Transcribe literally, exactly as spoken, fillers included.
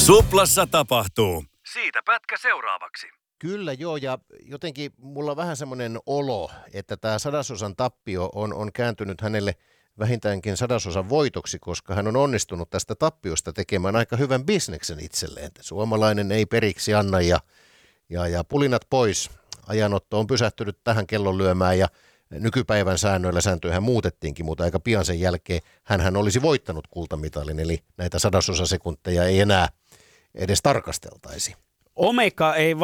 Suplassa tapahtuu. Siitä pätkä seuraavaksi. Kyllä joo, ja jotenkin mulla on vähän semmoinen olo, että tämä sadasosan tappio on, on kääntynyt hänelle vähintäänkin sadasosan voitoksi, koska hän on onnistunut tästä tappiosta tekemään aika hyvän bisneksen itselleen. Suomalainen ei periksi anna ja, ja, ja pulinat pois. Ajanotto on pysähtynyt tähän kellon lyömään ja nykypäivän säännöillä sääntöjähän muutettiinkin, mutta aika pian sen jälkeen hänhän olisi voittanut kultamitalin, eli näitä sadasosasekunteja ei enää edes tarkasteltaisi. Omega ei